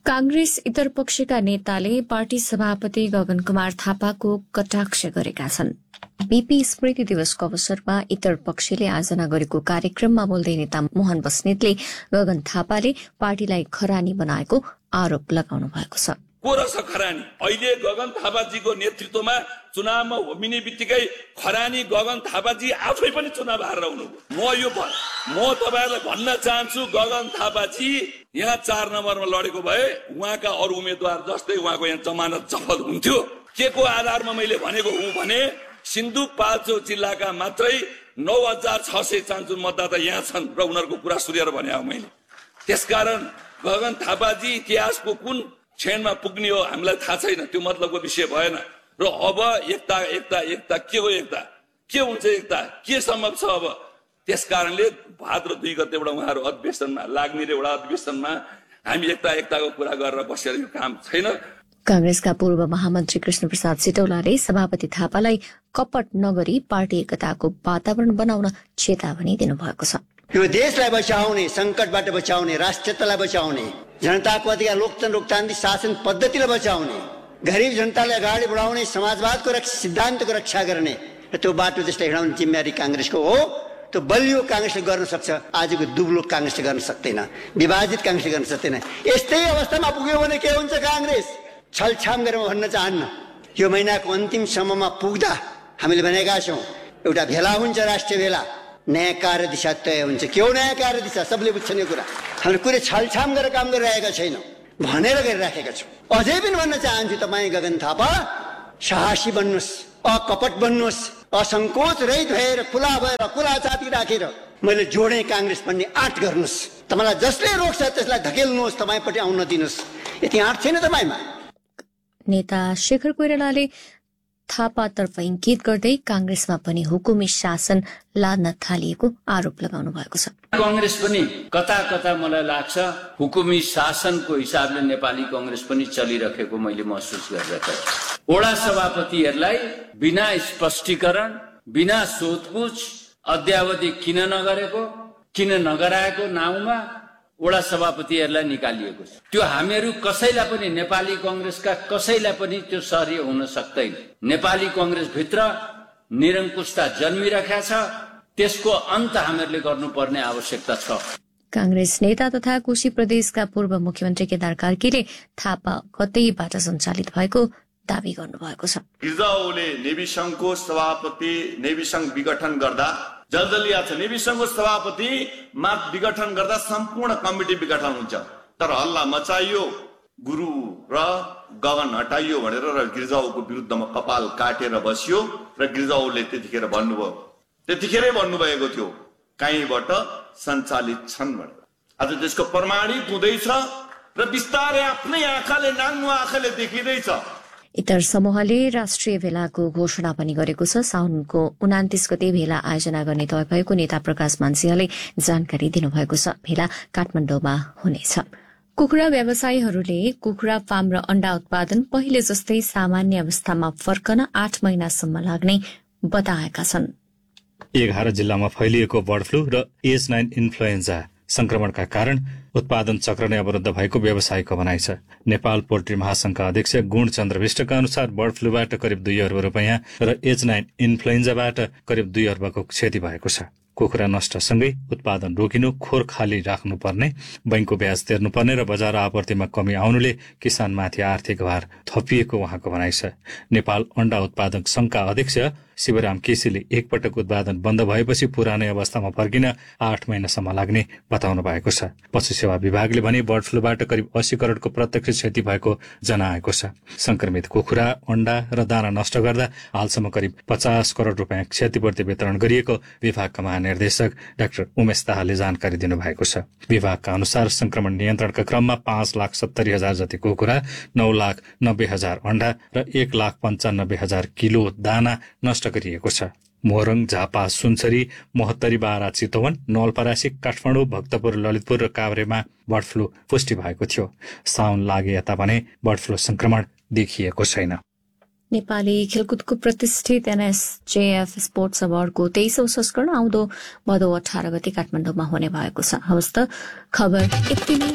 कांग्रेस इतर पक्षका नेताले पार्टी सभापति गगन कुमार थापाको कटाक्ष गरेका छन्। बीपी स्मृति दिवसको अवसरमा इतर पक्षले आयोजना गरेको कार्यक्रममा बोल्दै नेता मोहन बस्नेतले गगन थापाले पार्टीलाई खरानी बनाएको आरोप लगाउनु भएको छ। को रहेछ खरानी? अहिले गगन थापाजीको नेतृत्वमा चुनावमा होमिने बित्तिकै खरानी गगन थापाजी आफै पनि चुनाव हारेर हुनुभयो। म तपाईहरुलाई भन्न चाहन्छु, गगन थापाजी यहाँ 4 नम्बरमा लडेको भए उहाँका अरू उम्मेदवार जस्तै उहाँको यहाँ जमानत जफत हुन्थ्यो। के को आधारमा मैले भनेको हुँ भने सिन्धुपाल्चोक जिल्लाका मात्रै 9600 मतदाता यहाँ छन् र उनीहरूको कुरा सुनेर भने हो मैले। त्यसकारण गगन थापाजी इतिहासको कुन क्षणमा पुग्ने हो हामीलाई थाहा छैन, त्यो मतलबको विषय भएन। र अब एकता एकता एकता के हो? एकता के हुन्छ? एकता के सम्भव छ? अब त्यसकारणले भाद्र 2 गतेबाट उहाँहरू अधिवेशनमा लाग्ने र एउटा अधिवेशनमा हामी एकताको कुरा गरेर बसेर यो काम छैन। कांग्रेसका पूर्व महामन्त्री कृष्ण प्रसाद सिटौलाले सभापति थापालाई कपट नगरी पार्टी एकताको वातावरण बनाउन चेतावनी दिनुभएको छ। यो देशलाई बचाउने, संकटबाट बचाउने, राष्ट्रियतालाई बचाउने, जनताको अधिकार लोकतान्त्रिक शासन पद्धतिलाई बचाउने, गरीब जनतालाई अगाडि बढाउने, समाजवादको सिद्धान्तको रक्षा गर्ने र त्यो बाटो देशलाई हिँडाउने जिम्मेवारी कांग्रेसको हो। त्यो बलियो कांग्रेसले गर्न सक्छ, आजको दुब्लो कांग्रेसले गर्न सक्दैन, विभाजित कांग्रेसले गर्न सक्दैन। यस्तै अवस्थामा पुग्यो भने के हुन्छ? कांग्रेस छलछाम गरेर भन्न चाहन्न। यो महिनाको अन्तिमसम्ममा पुग्दा हामीले भनेका छौँ एउटा भेला हुन्छ, राष्ट्रिय भेला, नयाँ कार्य दिशा तय हुन्छ। के हो नयाँ कार्य दिशा? सबले बुझ्छन् यो कुरा। हामीले कुनै छलछाम गरेर काम गरिरहेका छैनौँ, भनेर गरिराखेका छौँ। अझै पनि भन्न चाहन्छु, तपाईँ गगन थापा साहसी बन्नुहोस्, अकपट बन्नुहोस्, असङ्कोच रहित भएर खुला छाती राखेर मैले जोडे कांग्रेस भन्ने आँट गर्नुहोस्। तपाईँलाई जसले रोक्छ त्यसलाई धकेल्नुहोस्, तपाईँपट्टि आउन दिनुहोस्। यति आँट छैन तपाईँमा। नेता शेखर कोइरालाले थापातर्फ इंगित गर्दै कांग्रेसमा पनि हुकुमी शासन लाद्न थालिएको आरोप लगाउनु भएको छ। कांग्रेस पनि कता कता मलाई लाग्छ हुकुमी शासनको हिसाबले नेपाली कांग्रेस पनि चलिरहेको मैले महसुस गरिरहेको छु। वडा सभापतिहरूलाई बिना स्पष्टीकरण, बिना सोधपुछ अद्यावधि किन नगरेको, किन नगराएको नाउँमा वडा सभापतिहरूलाई निकालिएको छ। त्यो हामीहरू कसैलाई पनि, नेपाली कांग्रेसका कसैलाई पनि त्यो सहर्य हुन सक्दैन। नेपाली कांग्रेस भित्र निरङ्कुशता जन्मिरहेको छ, त्यसको अन्त हामीहरूले गर्नुपर्ने आवश्यकता छ। कांग्रेस नेता तथा कोशी प्रदेशका पूर्व मुख्यमन्त्री केदार कार्कीले थापा कतैबाट सञ्चालित भएको दावी गर्नुभएको छ। गिरिजा ओले नेवी संघको सभापति, नेवी संघ विघटन गर्दा जलदलिया छ। नेवी संघको सभापति विघटन गर्दा सम्पूर्ण कमिटी विघटन हुन्छ। तर हल्ला मचाइयो, गुरु र गगन हटाइयो भनेर र गिरिजाको विरुद्धमा कपाल काटेर बसियो र गिरिजाले त्यतिखेरै भन्नुभएको थियो कहीँबाट सञ्चालित छन् भनेर। आज त्यसको प्रमाणित हुँदैछ र बिस्तारै आफ्नै आँखाले, नाङ्गो आँखाले देखिँदैछ। इतर समूहले राष्ट्रिय भेलाको घोषणा पनि गरेको छ। साउनको 29 गते भेला आयोजना गर्ने तय भएको नेता प्रकाश मानसिंहले जानकारी दिनुभएको छ। भेला काठमाडौँमा हुनेछ। कुखुरा व्यवसायीहरूले कुखुरा फार्म र अण्डा उत्पादन पहिले जस्तै सामान्य अवस्थामा फर्कन 8 महिनासम्म लाग्ने बताएका छन्। 11 जिल्लामा फैलिएको बर्ड फ्लू र H9 इन्फ्लुएन्जा संक्रमणका कारण उत्पादन चक्र नै अवरुद्ध भएको व्यवसायीको भनाइ छ। नेपाल पोल्ट्री महासंघका अध्यक्ष गुणचन्द्र विष्टका अनुसार बर्ड फ्लूबाट करिब 2 अर्ब रुपैयाँ र H9 इन्फ्लुएन्जाबाट करिब 2 अर्बको क्षति भएको छ। कुखुरा नष्टसँगै उत्पादन रोकिनु, खोर खाली राख्नुपर्ने, बैंकको ब्याज तिर्नुपर्ने र बजार आपूर्तिमा कमी आउनुले किसानमाथि आर्थिक भार थपिएको उहाँको भनाइ छ। नेपाल अण्डा उत्पादक संघका अध्यक्ष शिवराम केसीले एकपटक उत्पादन बन्द भएपछि पुरानै अवस्थामा फर्किन 8 महिनासम्म लाग्ने बताउनु भएको छ। पशु सेवा विभागले भने बर्ड फ्लूबाट करिब 80 करोडको प्रत्यक्ष क्षति भएको जनाएको छ। संक्रमित कुखुरा, अण्डा र दाना नष्ट गर्दा हालसम्म करिब 50 करोड रुपैयाँ क्षतिपूर्ति वितरण गरिएको विभागका महानिर्देशक डाक्टर उमेश दाहालले जानकारी दिनुभएको छ। विभागका अनुसार संक्रमण नियन्त्रणका क्रममा 5,70,000 जति कुखुरा, 9,90,000 अण्डा र 1,95,000 किलो दाना नष्ट गरिएको छ। मोरङ, झापा, सुनसरी, मोहत्तरी, बारा, चितवन, नवलपरासी, काठमाडौँ, भक्तपुर, ललितपुर र काभ्रेमा बर्ड फ्लू पुष्टि भएको थियो। साउन लागे यता भने बर्ड फ्लू संक्रमण देखिएको छैन। नेपाली खेलकुदको प्रतिष्ठित NSJF स्पोर्ट्स अवार्डको 23औं संस्करण आउँदो भदौ 18 गते काठमाडौँमा हुने भएको छ। हवस् त खबर यति नै।